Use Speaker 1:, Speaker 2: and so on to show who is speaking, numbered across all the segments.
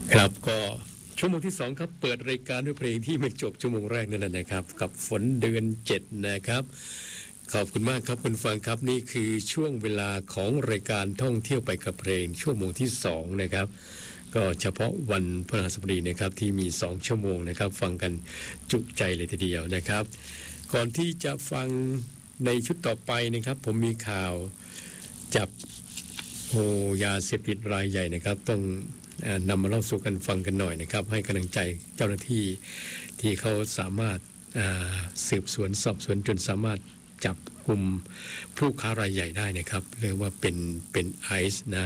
Speaker 1: ครับก็ชั่วโมงที่2ครับเปิดรายการด้วยเพลงที่ไม่จบชั่วโมงแรกนั่นแหละนะครับกับฝนเดือน7นะครับขอบคุณมากครับคุณฟังครับนี่คือช่วงเวลาของรายการท่องเที่ยวไปกับเพลงชั่วโมงที่2นะครับก็เฉพาะวันพฤหัสบดีนะครับที่มี2ชั่วโมงนะครับฟังกันจุใจเลยทีเดียวนะครับก่อนที่จะฟังในชุดต่อไปนะครับผมมีข่าวจับยาเสพติดรายใหญ่นะครับต้องนำมาเล่าสู่กันฟังกันหน่อยนะครับให้กำลังใจเจ้าหน้าที่ที่เขาสามารถสืบสวนสอบสวนจนสามารถจับกลุ่มผู้ค้ารายใหญ่ได้นะครับเรียกว่าเป็นไอซ์นะ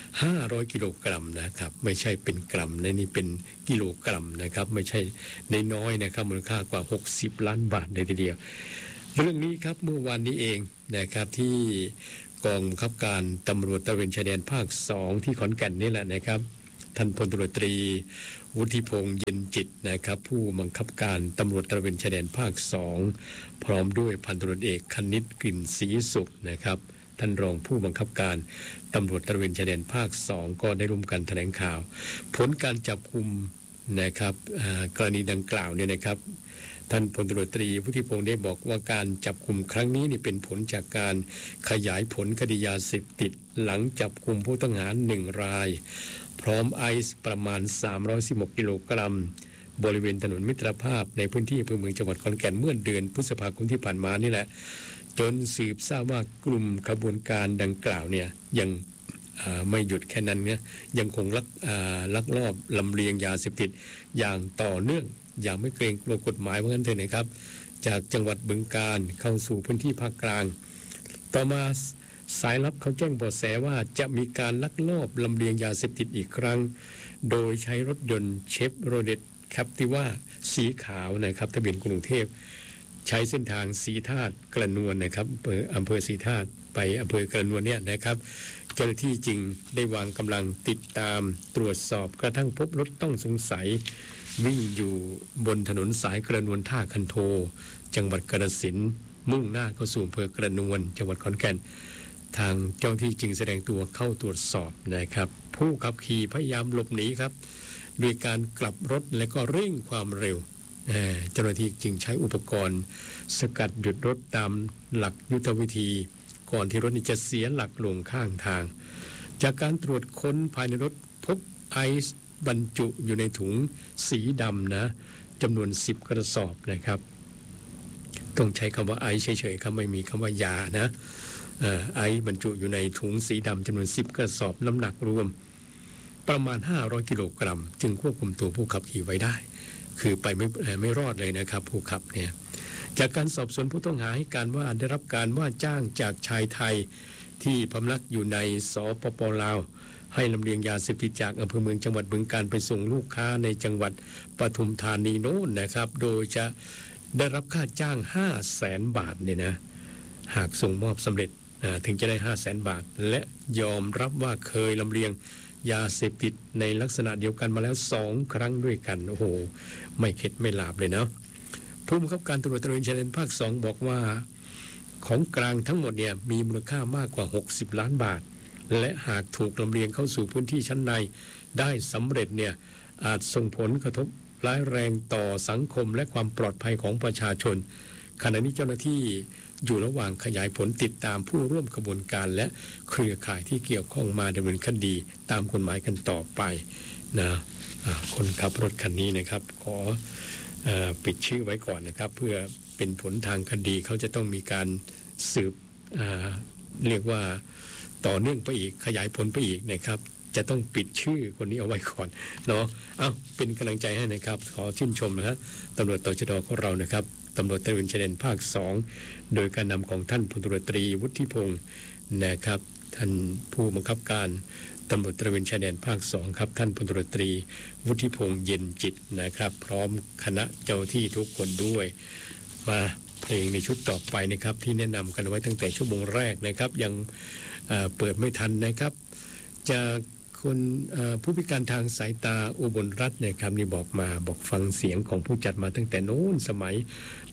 Speaker 1: 500กิโลกรัมนะครับไม่ใช่เป็นกรัมนะนี่เป็นกิโลกรัมนะครับไม่ใช่น้อยๆนะครับมูลค่ากว่า60ล้านบาทเลยทีเดียวเรื่องนี้ครับเมื่อวานนี้เองนะครับที่กองบังคับการตำรวจตระเวนชายแดนภาค2ที่ขอนแก่นนี่แหละนะครับท่านพลตำรวจตรีวุฒิพงษ์เย็นจิตนะครับผู้บังคับการตำรวจตระเวนชายแดนภาค2พร้อมด้วยพันตำรวจเอกคณิตกลิ่นศรีสุขนะครับท่านรองผู้บังคับการตำรวจตระเวนชายแดนภาค2ก็ได้ร่วมกันแถลงข่าวผลการจับกุมนะครับกรณีดังกล่าวเนี่ยนะครับท่านพลตำรวจตรีวุฒิพงษ์ได้บอกว่าการจับกุมครั้งนี้นี่เป็นผลจากการขยายผลคดียาเสพติดหลังจับกุมผู้ต้องหา1รายพร้อมไอซ์ประมาณ316กิโลกรัมบริเวณถนนมิตรภาพในพื้นที่อำเภอเมืองจังหวัดขอนแก่นเมื่อเดือนพฤษภาคมที่ผ่านมานี่แหละจนสืบทราบว่ากลุ่มขบวนการดังกล่าวเนี่ยยังไม่หยุดแค่นั้นเนี่ยยังคงลักลอบลำเลียงยาเสพติดอย่างต่อเนื่องอย่างไม่เกรงกลัวกฎหมายว่างั้นเถอะนะครับจากจังหวัดบึงกาฬเข้าสู่พื้นที่ภาคกลางต่อมาสายลับเขาแจ้งเบาะแสว่าจะมีการลักลอบลำเลียงยาเสพติดอีกครั้งโดยใช้รถยนต์เชฟโรเลตแคปติว่าสีขาวนะครับทะเบียนกรุงเทพใช้เส้นทางสีธาตุกระนวลนะครับอำเภอสีธาตุไปอำเภอกระนวลเนี่ยนะครับเจ้าหน้าที่จึงได้วางกำลังติดตามตรวจสอบกระทั่งพบรถต้องสงสัยวิ่งอยู่บนถนนสายกระนวลท่าคันโทจังหวัดกาฬสินธุ์มุ่งหน้าเข้าสู่อำเภอกระนวลจังหวัดขอนแก่นทางเจ้าหน้าที่จึงแสดงตัวเข้าตรวจสอบนะครับผู้ขับขี่พยายามหลบหนีครับโดยการกลับรถและก็เร่งความเร็วเจ้าหน้าที่จึงใช้อุปกรณ์สกัดหยุดรถตามหลักยุทธวิธีก่อนที่รถจะเสียหลักลงข้างทางจากการตรวจค้นภายในรถพบไอซ์บรรจุอยู่ในถุงสีดำนะจำนวน10กระสอบนะครับต้องใช้คำว่าไอซ์เฉยๆครับไม่มีคำว่ายานะไอซ์บรรจุอยู่ในถุงสีดำจำนวน10กระสอบน้ำหนักรวมประมาณ500กิโลกรัมจึงควบคุมตัวผู้ขับขี่ไว้ได้คือไปไม่รอดเลยนะครับผู้ขับเนี่ยจากการสอบสวนผู้ต้องหาให้การว่าได้รับการว่าจ้างจากชายไทยที่พำนักอยู่ในสปป.ลาวให้ลำเลียงยาเสพติดจากอำเภอเมืองจังหวัดบึงกาฬไปส่งลูกค้าในจังหวัดปทุมธานีโน้นนะครับโดยจะได้รับค่าจ้าง 500,000 บาทเนี่ยนะหากส่งมอบสำเร็จถึงจะได้ 500,000 บาทและยอมรับว่าเคยลำเลียงยาเสพติดในลักษณะเดียวกันมาแล้ว2ครั้งด้วยกันโอ้โหไม่เข็ดไม่หลาบเลยนะผู้บังคับการตำรวจตระเวนชายแดนภาค2บอกว่าของกลางทั้งหมดเนี่ยมีมูลค่ามากกว่า60ล้านบาทและหากถูกลำเลียงเข้าสู่พื้นที่ชั้นในได้สำเร็จเนี่ยอาจส่งผลกระทบร้ายแรงต่อสังคมและความปลอดภัยของประชาชนขณะนี้เจ้าหน้าที่อยู่ระหว่างขยายผลติดตามผู้ร่วมขบวนการและเครือข่ายที่เกี่ยวข้องมาดำเนินคดีตามกฎหมายกันต่อไปนะคนขับรถคันนี้นะครับขอปิดชื่อไว้ก่อนนะครับเพื่อเป็นผลทางคดีเขาจะต้องมีการสืบเรียกว่าต่อเนื่องไปอีกขยายผลไปอีกนะครับจะต้องปิดชื่อคนนี้เอาไว้ก่อนเนาะเป็นกำลังใจให้นะครับขอชื่นชมนะครับตำรวจตชด.ของเรานะครับตำรวจตระเวนชายแดนภาค2โดยการนำของท่านพลตำรวจตรีวุฒิพงษ์นะครับท่านผู้บังคับการตำรวจตระเวนชายแดนภาค2ครับท่านพลตำรวจตรีวุฒิพงษ์เย็นจิตนะครับพร้อมคณะเจ้าที่ทุกคนด้วยมาเพลงในชุดต่อไปนะครับที่แนะนำกันไว้ตั้งแต่ชั่วโมงแรกนะครับยังเปิดไม่ทันนะครับจากคนผู้พิการทางสายตาอุบลรัตน์เนี่ยครับนี่บอกฟังเสียงของผู้จัดมาตั้งแต่โน้นสมัย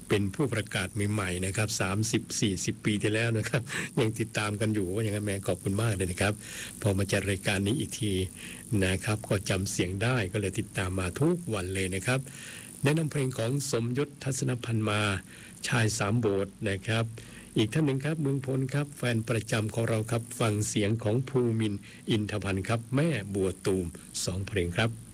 Speaker 1: เป็นผู้ประกาศใหม่ๆนะครับ30-40 ปีที่แล้วนะครับยังติดตามกันอยู่ว่าอย่างนั้นแม่ขอบคุณมากเลยนะครับพอมาจัดรายการนี้อีกทีนะครับก็จำเสียงได้ก็เลยติดตามมาทุกวันเลยนะครับแนะนำเพลงของสมยศทัศนพันธ์มาชายสามโบสถ์นะครับอีกท่านหนึ่งครับเมืองพลครับแฟนประจำของเราครับฟังเสียงของภูมินทร์อินทพันธ์ครับแม่บัวตูม2 เพลงครับ